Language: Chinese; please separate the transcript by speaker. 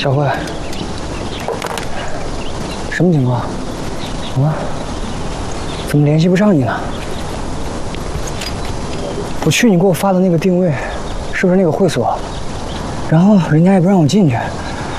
Speaker 1: 小慧，什么情况？啊？怎么联系不上你了？我去你给我发的那个定位，是不是那个会所？然后人家也不让我进去，